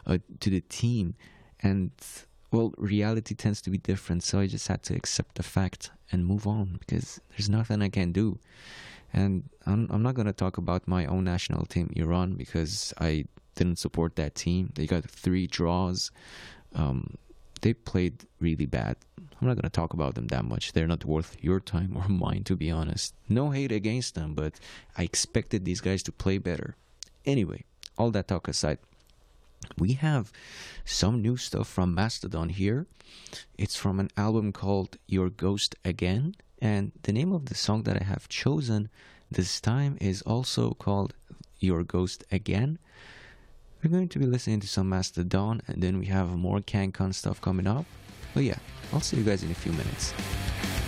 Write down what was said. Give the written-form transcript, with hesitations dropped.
to the team. And well, reality tends to be different, so I just had to accept the fact and move on because there's nothing I can do. And I'm not going to talk about my own national team, Iran, because I didn't support that team. They got three draws. Um, they played really bad. I'm not going to talk about them that much. They're not worth your time or mine, to be honest. No hate against them, but I expected these guys to play better. Anyway, all that talk aside, we have some new stuff from Mastodon here. It's from an album called Your Ghost Again, and the name of the song that I have chosen this time is also called Your Ghost Again. We're going to be listening to some Mastodon, and then we have more CanCon stuff coming up. But yeah, I'll see you guys in a few minutes.